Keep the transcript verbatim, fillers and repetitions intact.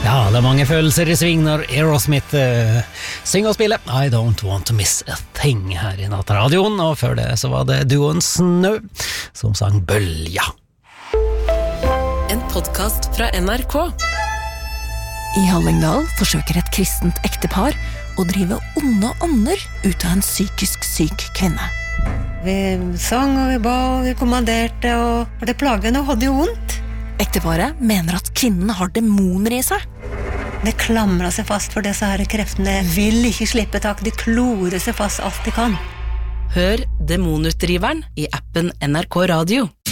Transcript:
Ja, det er mange følelser i sving når Aerosmith uh, synger og spiller I don't want to miss a thing her i Nattradioen, og før det så var det duoen Snø som sang Bølja. En podcast fra N R K. I Hallingdal forsøker et kristent ektepar å drive onde ånder ut av en psykisk syk kvinne. Vi sang og vi ba og vi kommanderte, og det plagene hadde jo vondt. Ekteparet mener at kvinnen har demoner i seg. Det klamrer seg fast for disse her kreftene. Vil ikke slippe tak, de klorer seg fast alt de kan. Hør Demonutdriveren i appen N R K Radio.